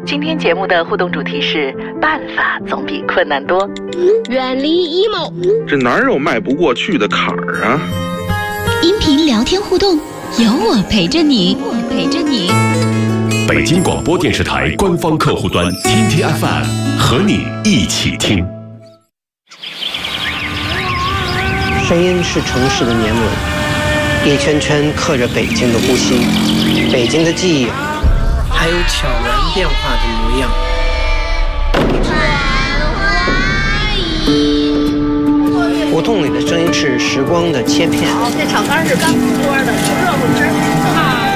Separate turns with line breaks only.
今天节目的互动主题是办法总比困难多，
远离 emo。
这哪有迈不过去的坎儿啊？
音频聊天互动，有我陪着你，
北京广播电视台官方客户端天天 FM 和你一起听。
声音是城市的年轮，一圈圈刻着北京的呼吸，北京的记忆，还有悄然变化的模样。胡同里的声音是时光的切片。
这炒肝是刚出锅的，不热乎汁。